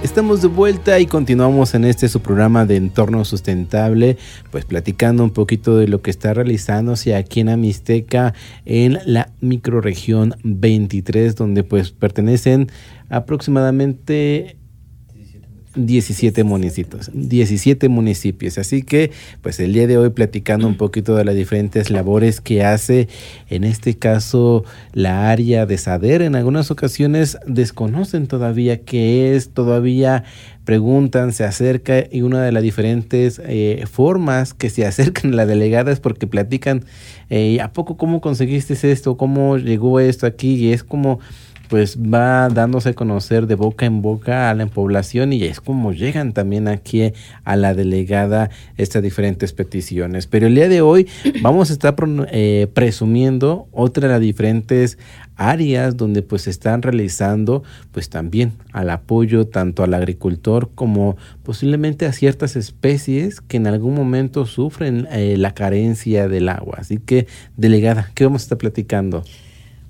Estamos de vuelta y continuamos en su programa de Entorno Sustentable, pues platicando un poquito de lo que está realizándose aquí en Amixteca, en la microrregión 23, donde pues pertenecen aproximadamente 17 municipios. Así que, pues el día de hoy platicando un poquito de las diferentes labores que hace, en este caso, la área de SADER. En algunas ocasiones desconocen todavía qué es, todavía preguntan, se acerca, y una de las diferentes formas que se acercan a la delegada es porque platican, ¿a poco cómo conseguiste esto? ¿Cómo llegó esto aquí? Y es como pues va dándose a conocer de boca en boca a la población, y es como llegan también aquí a la delegada estas diferentes peticiones. Pero el día de hoy vamos a estar presumiendo otra de las diferentes áreas donde pues se están realizando pues también al apoyo tanto al agricultor como posiblemente a ciertas especies que en algún momento sufren la carencia del agua. Así que, delegada, ¿qué vamos a estar platicando?